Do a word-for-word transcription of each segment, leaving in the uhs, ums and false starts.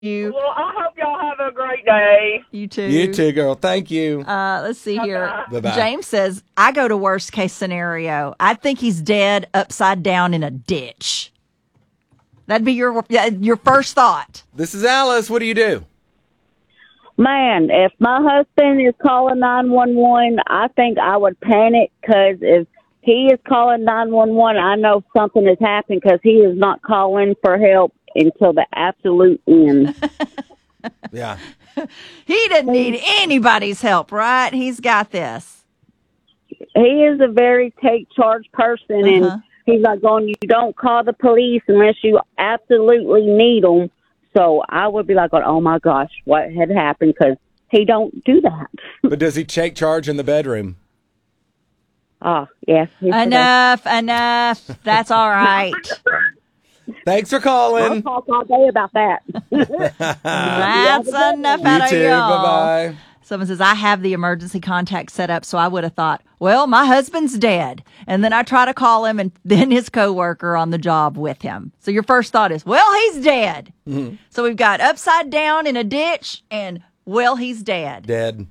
you. Well, I hope y'all have a great day. You too. You too, girl. Thank you. Uh, let's see here. Bye-bye. James says, I go to worst case scenario. I think he's dead upside down in a ditch. That'd be your your first thought. This is Alice. What do you do? Man, if my husband is calling nine one one, I think I would panic because if he is calling nine one one, I know something has happened because he is not calling for help until the absolute end. Yeah. He didn't need anybody's help, right? He's got this. He is a very take charge person, Uh-huh. and he's like going, you don't call the police unless you absolutely need them. So I would be like, oh my gosh, what had happened? Because he don't do that. But does he take charge in the bedroom? Oh, yes. Enough, enough. That's all right. Thanks for I'll calling. talk all day about that. That's enough You out of too. y'all. Bye-bye. Someone says, I have the emergency contact set up, so I would have thought, well, my husband's dead. And then I try to call him and then his coworker on the job with him. So your first thought is, well, he's dead. Mm-hmm. So we've got upside down in a ditch and, well, he's dead. Dead.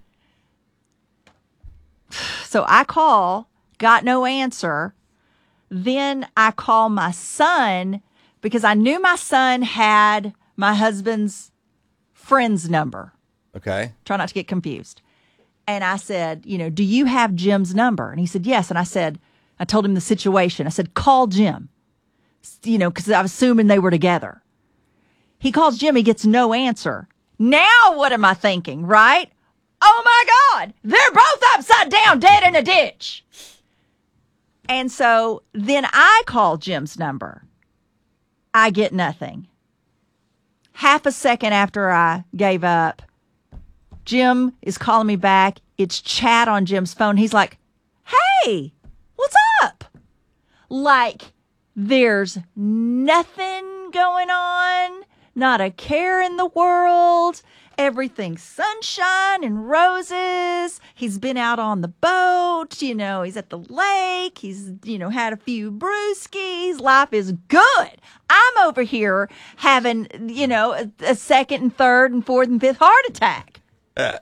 So I call, got no answer. Then I call my son because I knew my son had my husband's friend's number. Okay. Try not to get confused. And I said, you know, do you have Jim's number? And he said, yes. And I said, I told him the situation. I said, call Jim, you know, because I was assuming they were together. He calls Jim. He gets no answer. Now what am I thinking, right? Oh, my God. They're both upside down, dead in a ditch. And so then I call Jim's number. I get nothing. Half a second after I gave up, Jim is calling me back. It's chat on Jim's phone. He's like, hey, what's up? Like, there's nothing going on, not a care in the world. Everything's sunshine and roses. He's been out on the boat. You know, he's at the lake. He's, you know, had a few brewskis. Life is good. I'm over here having, you know, a, a second and third and fourth and fifth heart attack. Uh,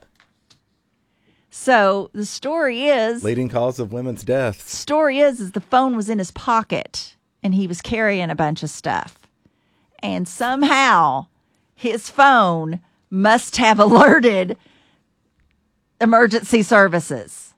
So the story is, leading cause of women's deaths. story is, is the phone was in his pocket and he was carrying a bunch of stuff. And somehow his phone must have alerted emergency services.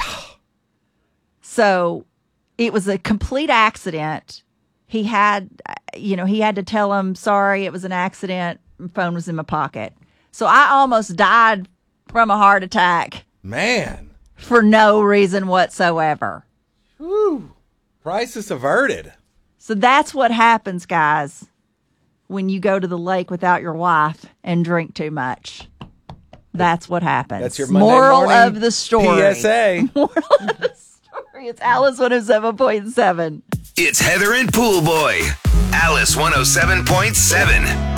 So it was a complete accident. He had, you know, he had to tell him, sorry, it was an accident. My phone was in my pocket. So I almost died from a heart attack Man. for no reason whatsoever. Whew. Crisis averted. So that's what happens, guys, when you go to the lake without your wife and drink too much. That's what happens. That's your Monday moral morning of the story. P S A. Moral of the story. It's Alice one oh seven point seven. It's Heather and Pool Boy. Alice one oh seven point seven.